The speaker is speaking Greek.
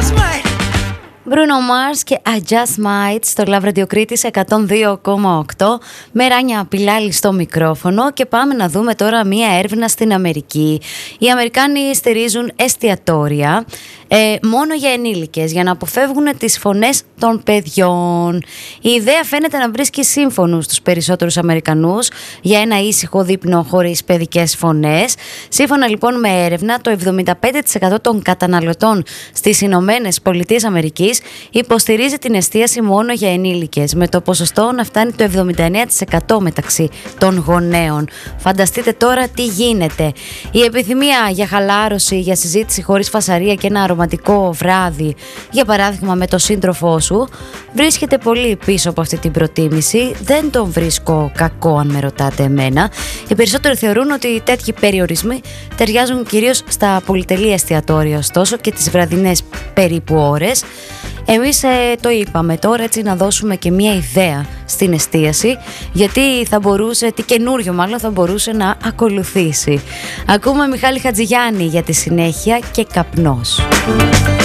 Bruno Mars και I Just Might στο Love Radio Κρήτης 102,8 με Ράνια Πιλάλη στο μικρόφωνο. Και πάμε να δούμε τώρα μία έρευνα στην Αμερική. Οι Αμερικάνοι στηρίζουν εστιατόρια μόνο για ενήλικες, για να αποφεύγουν τις φωνές των παιδιών. Η ιδέα φαίνεται να βρίσκει σύμφωνους τους περισσότερους Αμερικανούς για ένα ήσυχο δείπνο χωρίς παιδικές φωνές. Σύμφωνα λοιπόν με έρευνα, το 75% των καταναλωτών στις Ηνωμένες Πολιτείες Αμερικής υποστηρίζει την εστίαση μόνο για ενήλικες, με το ποσοστό να φτάνει το 79% μεταξύ των γονέων. Φανταστείτε τώρα τι γίνεται. Η επιθυμία για χαλάρωση, για συζήτηση χωρίς φασαρία και ένα αρωματικό βράδυ, για παράδειγμα με το σύντροφό σου, βρίσκεται πολύ πίσω από αυτή την προτίμηση. Δεν τον βρίσκω κακό, αν με ρωτάτε εμένα. Οι περισσότεροι θεωρούν ότι τέτοιοι περιορισμοί ταιριάζουν κυρίως στα πολυτελή εστιατόρια, ωστόσο, και τις βραδινές περίπου ώρες. Εμείς το είπαμε τώρα, έτσι, να δώσουμε και μια ιδέα στην εστίαση, γιατί θα μπορούσε, τι καινούριο μάλλον θα μπορούσε να ακολουθήσει. Ακούμε Μιχάλη Χατζηγιάννη για τη συνέχεια και καπνός.